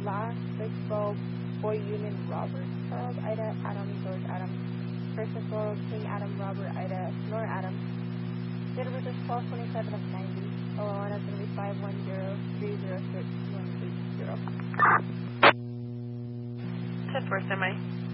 Last 612 Boy Union Robert Charles Ida Adam George Adam First and Floral King Adam Robert Ida Nor Adam. Date of birth is 12/27 of 90. OLN is going to be 510-306-180. 10-4 semi.